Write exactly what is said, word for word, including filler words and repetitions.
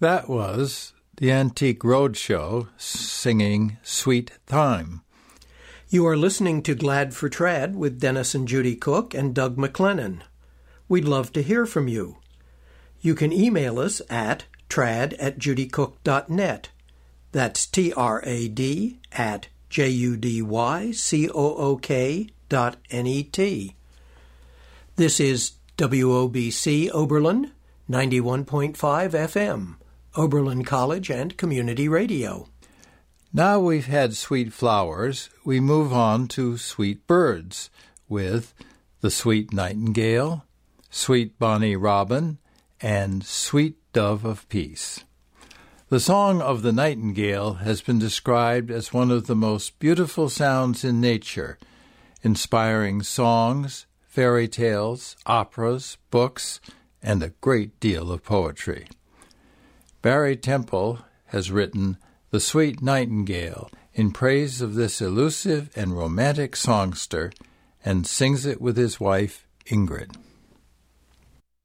That was the Antique Roadshow singing Sweet Time. You are listening to Glad for Trad with Dennis and Judy Cook and Doug McLennan. We'd love to hear from you. You can email us at trad at judycook dot net. That's T R A D at J U D Y C O O K dot N E T. This is W O B C Oberlin, ninety-one point five F M, Oberlin College and Community Radio. Now we've had sweet flowers, we move on to sweet birds with the sweet nightingale, sweet bonny robin, and sweet dove of peace. The song of the nightingale has been described as one of the most beautiful sounds in nature, inspiring songs, fairy tales, operas, books, and a great deal of poetry. Barry Temple has written The Sweet Nightingale in praise of this elusive and romantic songster and sings it with his wife, Ingrid.